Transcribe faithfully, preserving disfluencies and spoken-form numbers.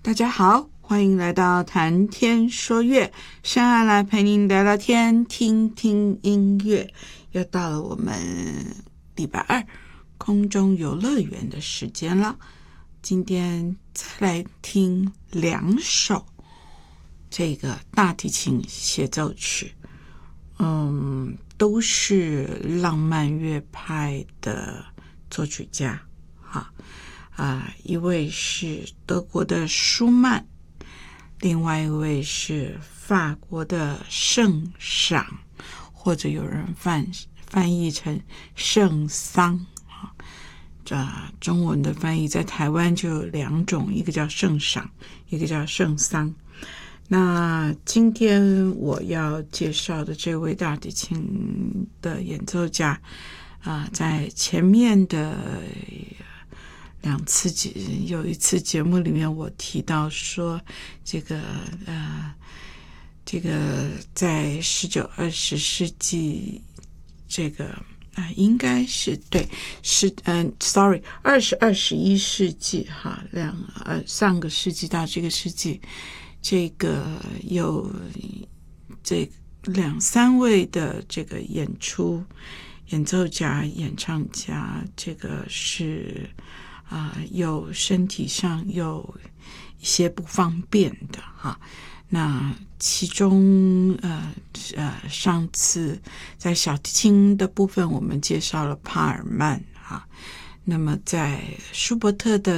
大家好，欢迎来到谈天说乐，上岸来陪您聊聊天，听听音乐。又到了我们礼拜二空中游乐园的时间了。今天再来听两首这个大提琴协奏曲，嗯，都是浪漫乐派的作曲家哈。啊、呃，一位是德国的舒曼，另外一位是法国的圣赏，或者有人翻翻译成圣桑啊。这中文的翻译在台湾就有两种，一个叫圣赏，一个叫圣桑。那今天我要介绍的这位大提琴的演奏家啊、呃，在前面的两次有一次节目里面我提到说，这个呃，这个在十九二十世纪，这个啊、呃、应该是对是嗯、呃、，sorry， 二十二十一世纪哈，两呃上个世纪到这个世纪，这个有这两三位的这个演出演奏家、演唱家，这个是。啊、呃，有身体上有一些不方便的哈。那其中呃呃，上次在小提琴的部分，我们介绍了帕尔曼哈。那么在舒伯特的